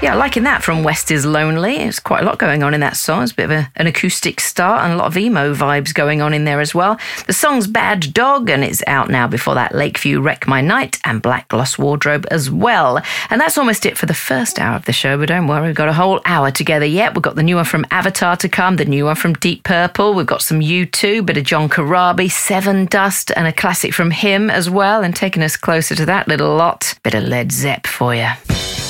Yeah, liking that from West is Lonely. There's quite a lot going on in that song. It's a bit of an acoustic start and a lot of emo vibes going on in there as well. The song's Bad Dog, and it's out now. Before that, Lakeview Wreck My Night and Black Gloss Wardrobe as well. And that's almost it for the first hour of the show, but don't worry, we've got a whole hour together yet. We've got the new one from Avatar to come, the new one from Deep Purple. We've got some U2, bit of John Corabi, Seven Dust, and a classic from him as well. And taking us closer to that little lot, bit of Led Zepp for you.